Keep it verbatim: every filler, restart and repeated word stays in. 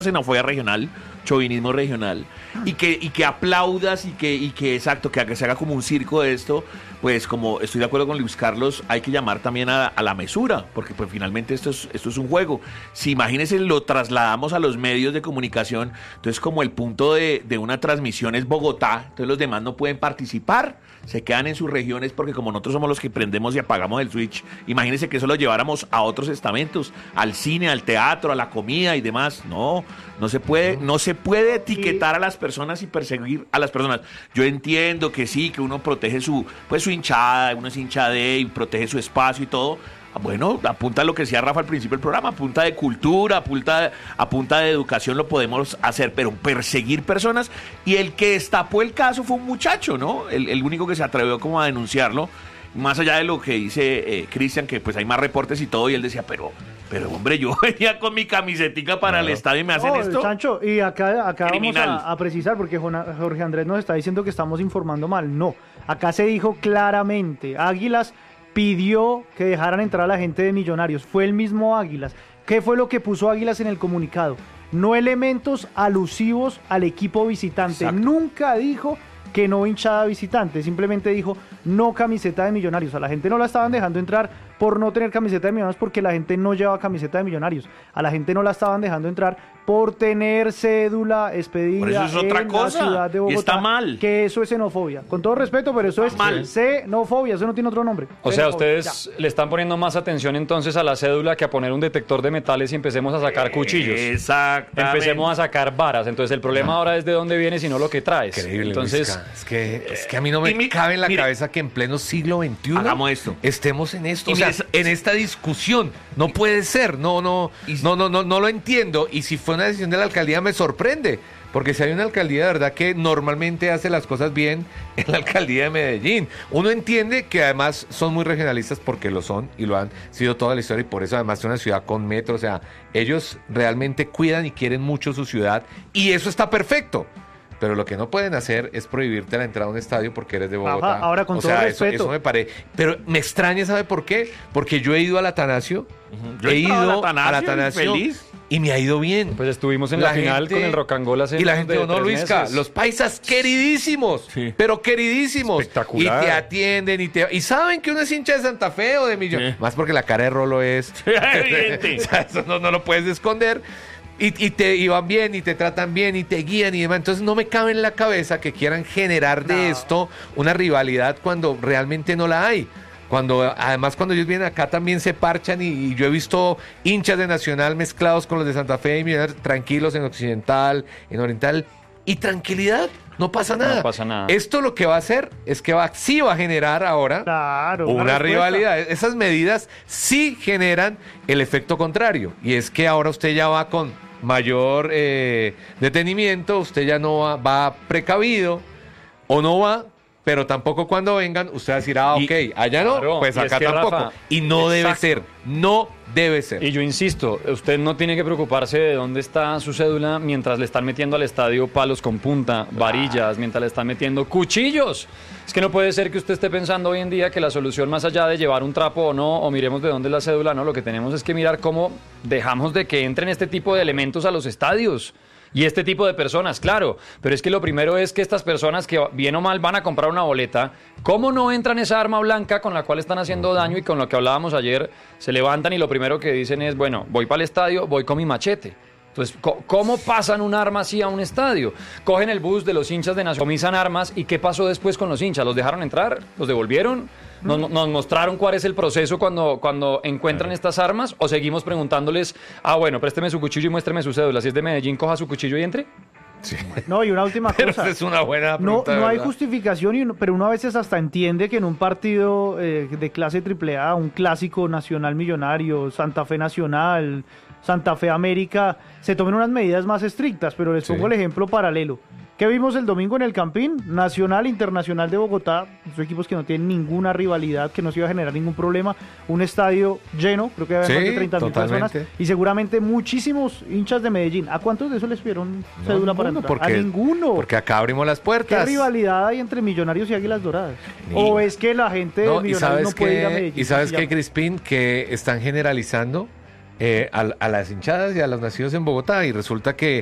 xenofobia regional, chauvinismo regional, y que, y que aplaudas y que, y que exacto, que, que se haga como un circo de esto, pues como estoy de acuerdo con Luis Carlos, hay que llamar también a, a la mesura, porque pues finalmente esto es, esto es un juego. Si imagínense, lo trasladamos a los medios de comunicación, entonces como el punto de, de una transmisión es Bogotá, entonces los demás no pueden participar, se quedan en sus regiones porque como nosotros somos los que prendemos y apagamos el switch, imagínense que eso lo lleváramos a otros estamentos, al cine, al teatro, a la comida y demás. No, no se puede, no se puede etiquetar a las personas y perseguir a las personas. Yo entiendo que sí, que uno protege su, pues su hinchada, uno es hincha de y protege su espacio y todo. Bueno, apunta a lo que decía Rafa al principio del programa, a punta de cultura, a punta, a punta de educación lo podemos hacer, pero perseguir personas, y el que destapó el caso fue un muchacho, ¿no? El, el único que se atrevió como a denunciarlo, más allá de lo que dice eh, Cristian, que pues hay más reportes y todo, y él decía, pero, pero hombre, yo venía con mi camisetica para claro. el estadio y me hacen no, esto. Sancho, y acá, acá vamos Criminal. a, a precisar, porque Jorge Andrés nos está diciendo que estamos informando mal. No, acá se dijo claramente, Águilas pidió que dejaran entrar a la gente de Millonarios, fue el mismo Águilas. ¿Qué fue lo que puso Águilas en el comunicado? No elementos alusivos al equipo visitante. Exacto. Nunca dijo que no hinchada visitante, simplemente dijo no camiseta de Millonarios. A la gente no la estaban dejando entrar por no tener camiseta de Millonarios, porque la gente no lleva camiseta de Millonarios. A la gente no la estaban dejando entrar por tener cédula expedida por eso es otra en cosa. la ciudad de Bogotá. Y está mal. Que eso es xenofobia. Con todo respeto, pero eso está es mal. Xenofobia, eso no tiene otro nombre. O xenofobia. sea, ustedes ya. le están poniendo más atención entonces a la cédula que a poner un detector de metales y empecemos a sacar cuchillos. Exactamente. Empecemos a sacar varas. Entonces el problema ahora es de dónde vienes y no lo que traes. Increíble, entonces, es que, es que a mí no me mi, cabe en la mire, cabeza que en pleno siglo veintiuno hagamos esto. Estemos en esto. Y o sea, mire, en esta discusión. No puede ser. No, no, no, no, no, no lo entiendo. Y si fue una decisión de la alcaldía, me sorprende. Porque si hay una alcaldía de verdad que normalmente hace las cosas bien, en la alcaldía de Medellín. Uno entiende que además son muy regionalistas porque lo son y lo han sido toda la historia, y por eso además es una ciudad con metro. O sea, ellos realmente cuidan y quieren mucho su ciudad, y eso está perfecto. Pero lo que no pueden hacer es prohibirte la entrada a un estadio porque eres de Bogotá. Ajá, ahora con o todo sea, respeto. Eso, eso me parece. Pero me extraña, ¿sabe por qué? Porque yo he ido al Atanasio, uh-huh. he ido al Atanasio, Atanasio feliz. Y me ha ido bien. Pues estuvimos en la, la final gente, con el Rocangola hace y la gente, de no, Luisca, meses. Los paisas queridísimos, sí. pero queridísimos. Espectacular. Y te atienden y te y saben que uno es hincha de Santa Fe o de Millón. Sí. Más porque la cara de Rolo es evidente. O sea, eso no, no lo puedes esconder. Y, y te y van bien y te tratan bien y te guían y demás. Entonces no me cabe en la cabeza que quieran generar de no. esto una rivalidad cuando realmente no la hay. Cuando además cuando ellos vienen acá también se parchan, y, y yo he visto hinchas de Nacional mezclados con los de Santa Fe y Millonarios, tranquilos en Occidental, en Oriental, y tranquilidad. No pasa nada. No pasa nada. Esto lo que va a hacer es que va, sí va a generar ahora claro, una, una rivalidad. Esas medidas sí generan el efecto contrario. Y es que ahora usted ya va con mayor eh, detenimiento, usted ya no va, va precavido, o no va, pero tampoco cuando vengan usted va a decir, ah, ok, y, allá no, claro, pues acá es que, tampoco. Rafa, y no exacto. debe ser, no debe ser. Y yo insisto, usted no tiene que preocuparse de dónde está su cédula mientras le están metiendo al estadio palos con punta, varillas, mientras le están metiendo cuchillos. Es que no puede ser que usted esté pensando hoy en día que la solución, más allá de llevar un trapo o no, o miremos de dónde es la cédula, no, lo que tenemos es que mirar cómo dejamos de que entren este tipo de elementos a los estadios. Y este tipo de personas, claro, pero es que lo primero es que estas personas que bien o mal van a comprar una boleta, ¿cómo no entran esa arma blanca con la cual están haciendo daño y con lo que hablábamos ayer? Se levantan y lo primero que dicen es, bueno, voy para el estadio, voy con mi machete. Entonces, ¿cómo pasan un arma así a un estadio? Cogen el bus de los hinchas de Nacional, comisan armas, ¿y qué pasó después con los hinchas? ¿Los dejaron entrar? ¿Los devolvieron? ¿Nos, nos mostraron cuál es el proceso cuando, cuando encuentran claro. estas armas? ¿O seguimos preguntándoles, ah, bueno, présteme su cuchillo y muéstreme su cédula? Si es de Medellín, coja su cuchillo y entre. Sí. No, y una última pero cosa. Es una buena pregunta, no, no hay verdad. justificación, y uno, pero uno a veces hasta entiende que en un partido eh, de clase triple A, un clásico Nacional Millonario, Santa Fe Nacional, Santa Fe América, se tomen unas medidas más estrictas, pero les pongo sí. el ejemplo paralelo. ¿Qué vimos el domingo en el Campín? Nacional, Internacional de Bogotá, son equipos que no tienen ninguna rivalidad, que no se iba a generar ningún problema, un estadio lleno, creo que había sí, más de treinta mil personas, y seguramente muchísimos hinchas de Medellín. ¿A cuántos de esos les pidieron cédula no, para entrar? Porque, a ninguno. Porque acá abrimos las puertas. ¿Qué rivalidad hay entre Millonarios y Águilas Doradas? Ni... ¿O es que la gente no, de Millonarios no puede que, ir a Medellín? Y sabes que, Crispín, que están generalizando eh, a, a las hinchadas y a los nacidos en Bogotá, y resulta que